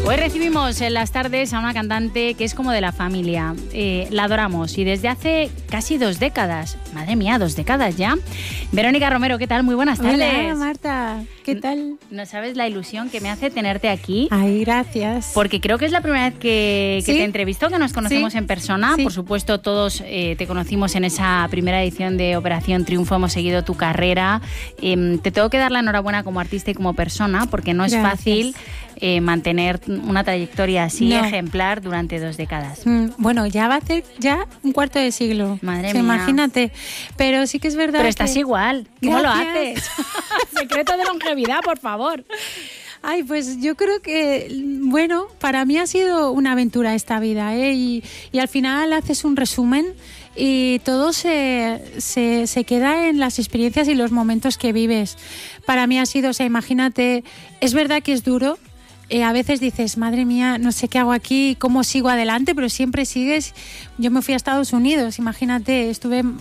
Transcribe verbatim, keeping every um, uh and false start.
Hoy recibimos en las tardes a una cantante que es como de la familia. Eh, la adoramos y desde hace casi dos décadas. Madre mía, dos décadas ya. Verónica Romero, ¿qué tal? Muy buenas tardes. Hola, Marta. ¿Qué tal? No sabes la ilusión que me hace tenerte aquí. Ay, gracias. Porque creo que es la primera vez que, que ¿Sí? te entrevisto, que nos conocemos ¿Sí? en persona. Sí. Por supuesto, todos eh, te conocimos en esa primera edición de Operación Triunfo. Hemos seguido tu carrera. Eh, te tengo que dar la enhorabuena como artista y como persona, porque no es Gracias. fácil eh, mantener una trayectoria así No. ejemplar durante dos décadas. Mm, Bueno, ya va a ser ya un cuarto de siglo. Madre O sea, mía. Imagínate. Pero sí que es verdad Pero estás que... igual. ¿Cómo lo Gracias. haces? Secreto de longevidad, por favor. Ay, pues yo creo que, bueno, para mí ha sido una aventura esta vida, ¿eh? Y, y al final haces un resumen y todo se, se, se queda en las experiencias y los momentos que vives. Para mí ha sido, o sea, imagínate, es verdad que es duro. Eh, a veces dices, madre mía, no sé qué hago aquí, cómo sigo adelante, pero siempre sigues. Yo me fui a Estados Unidos, imagínate, estuve